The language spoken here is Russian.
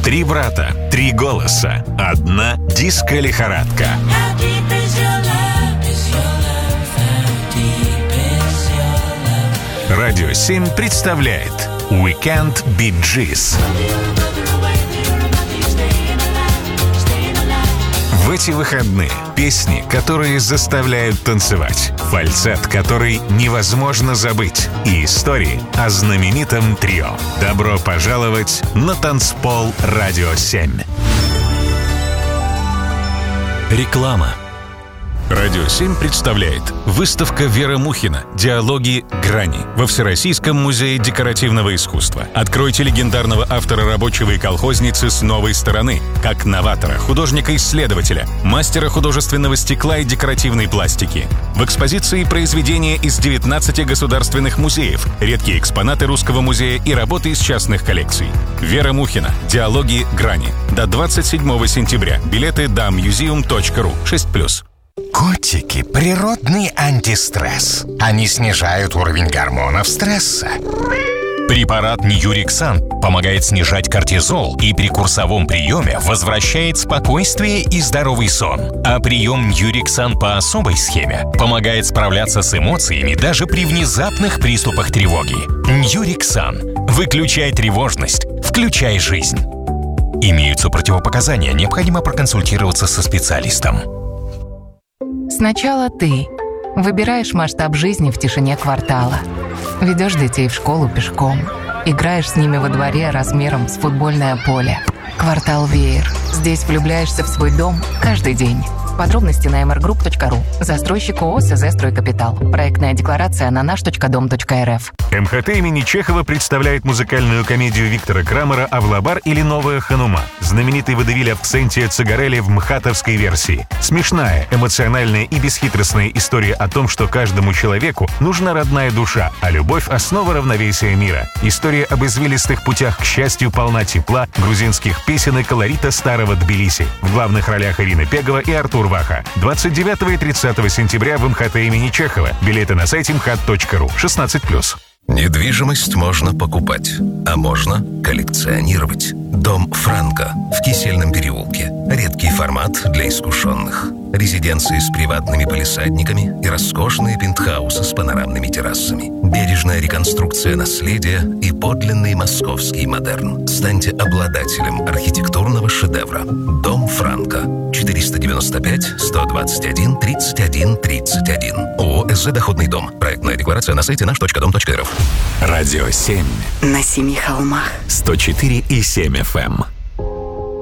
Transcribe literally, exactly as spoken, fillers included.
Три брата, три голоса, одна диско-лихорадка. Радио семь представляет Weekend Bee Gees. В эти выходные песни, которые заставляют танцевать, фальцет, который невозможно забыть, и истории о знаменитом трио. Добро пожаловать на танцпол Радио семь. Реклама. Радио семь представляет выставка Веры Мухина «Диалоги Грани» во Всероссийском музее декоративного искусства. Откройте легендарного автора «Рабочего» и «Колхозницы» с новой стороны, как новатора, художника-исследователя, мастера художественного стекла и декоративной пластики. В экспозиции произведения из девятнадцати государственных музеев, редкие экспонаты Русского музея и работы из частных коллекций. Вера Мухина «Диалоги Грани». До двадцать седьмого сентября. Билеты дамьюзиум точка ру. шесть плюс. Котики – природный антистресс. Они снижают уровень гормонов стресса. Препарат Ньюрексан помогает снижать кортизол и при курсовом приеме возвращает спокойствие и здоровый сон. А прием Ньюрексан по особой схеме помогает справляться с эмоциями даже при внезапных приступах тревоги. Ньюрексан. Выключай тревожность, включай жизнь. Имеются противопоказания, необходимо проконсультироваться со специалистом. Сначала ты выбираешь масштаб жизни в тишине квартала. Ведешь детей в школу пешком. Играешь с ними во дворе размером с футбольное поле. Квартал Веер. Здесь влюбляешься в свой дом каждый день. Подробности на эм эр групп точка ру. Застройщик ООО «СЗ Стройкапитал». Проектная декларация на наш точка дом точка эр эф. эм ха тэ имени Чехова представляет музыкальную комедию Виктора Крамера «Авлабар» или «Новая Ханума». Знаменитый водевиль Авксентия Цигарелли в мхатовской версии. Смешная, эмоциональная и бесхитростная история о том, что каждому человеку нужна родная душа, а любовь – основа равновесия мира. История об извилистых путях к счастью полна тепла, грузинских песен и колорита старого Тбилиси. В главных ролях Ирина Пегова и Артур Ваха. двадцать девятого и тридцатого сентября в эм ха тэ имени Чехова. Билеты на сайте эм ха тэ точка ру. шестнадцать плюс. Недвижимость можно покупать, а можно коллекционировать. Дом Франко в Кисельном переулке. Редкий формат для искушенных. Резиденции с приватными палисадниками и роскошные пентхаусы с панорамными террасами. Бережная реконструкция наследия и подлинный московский модерн. Станьте обладателем архитектурного шедевра. Дом Франко. четыреста девяносто пять сто двадцать один тридцать один тридцать один. ООО «СЗ Доходный дом». Проектная декларация на сайте наш точка дом точка эр эф. Радио семь. На семи холмах. сто четыре и семь эф эм.